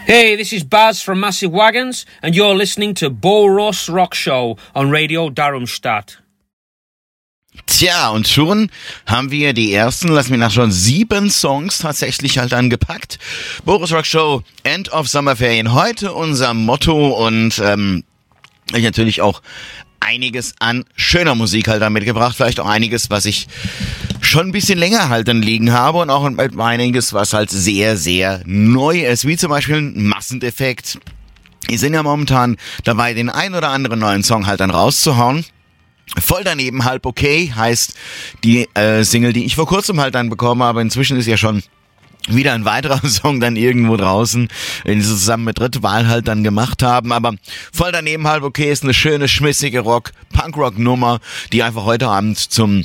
Hey, this is Baz from Massive Wagons, and you're listening to Boros Rock Show on Radio Darmstadt. Tja, und schon haben wir die ersten, lass mich nachschauen, 7 Songs tatsächlich halt angepackt. Boros Rock Show, End of Sommerferien, heute unser Motto und ich natürlich auch einiges an schöner Musik halt da mitgebracht, vielleicht auch einiges, was ich schon ein bisschen länger halt dann liegen habe und auch einiges, was halt sehr, sehr neu ist, wie zum Beispiel Massendefekt. Die sind ja momentan dabei, den ein oder anderen neuen Song halt dann rauszuhauen. Voll daneben halb okay heißt die Single, die ich vor kurzem halt dann bekommen habe. Inzwischen ist ja schon wieder ein weiterer Song dann irgendwo draußen, den sie zusammen mit Drittwahl halt dann gemacht haben. Aber voll daneben halb okay ist eine schöne, schmissige Punk-Rock-Nummer, die einfach heute Abend zum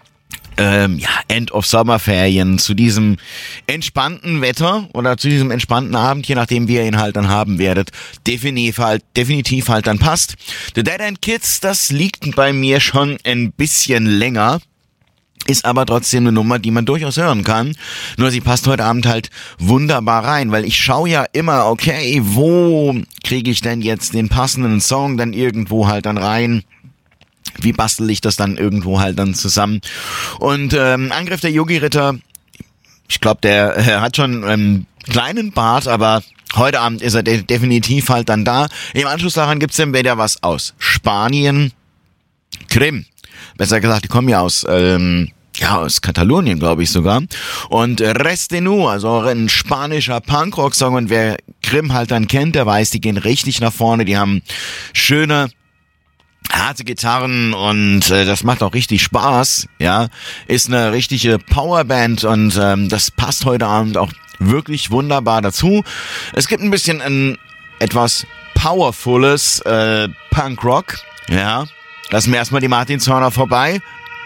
End of Sommerferien, zu diesem entspannten Wetter oder zu diesem entspannten Abend, je nachdem wie ihr ihn halt dann haben werdet, definitiv halt dann passt. The Dead End Kids, das liegt bei mir schon ein bisschen länger, ist aber trotzdem eine Nummer, die man durchaus hören kann. Nur sie passt heute Abend halt wunderbar rein, weil ich schaue ja immer, okay, wo kriege ich denn jetzt den passenden Song dann irgendwo halt dann rein? Wie bastel ich das dann irgendwo halt dann zusammen? Und Angriff der Yogi-Ritter, ich glaube, der hat schon einen kleinen Bart, aber heute Abend ist er definitiv halt dann da. Im Anschluss daran gibt's dann wieder was aus Spanien, Krim. Besser gesagt, die kommen ja aus Katalonien, glaube ich sogar. Und Restenu, also ein spanischer Punkrock-Song. Und wer Krim halt dann kennt, der weiß, die gehen richtig nach vorne. Die haben schöne, harte Gitarren und das macht auch richtig Spaß, ja. Ist eine richtige Powerband und das passt heute Abend auch wirklich wunderbar dazu. Es gibt ein bisschen ein etwas powerfules Punkrock, ja. Lassen wir erstmal die Martinshörner vorbei.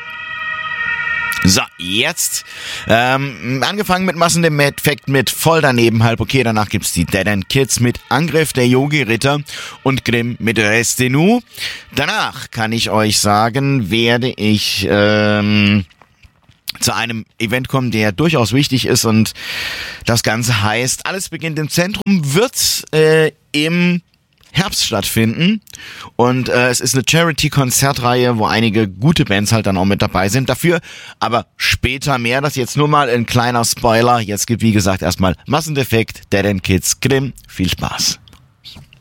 So, jetzt angefangen mit Massendefekt mit voll daneben halb okay, danach gibt's die Dead End Kids mit Angriff der Yogi-Ritter und Grimm mit Restenu. Danach kann ich euch sagen, werde ich zu einem Event kommen, der durchaus wichtig ist und das Ganze heißt, alles beginnt im Zentrum, wird im Herbst stattfinden und es ist eine Charity-Konzertreihe, wo einige gute Bands halt dann auch mit dabei sind. Dafür aber später mehr. Das jetzt nur mal ein kleiner Spoiler. Jetzt gibt wie gesagt erstmal Massendefekt, Dead End Kids, Grimm. Viel Spaß.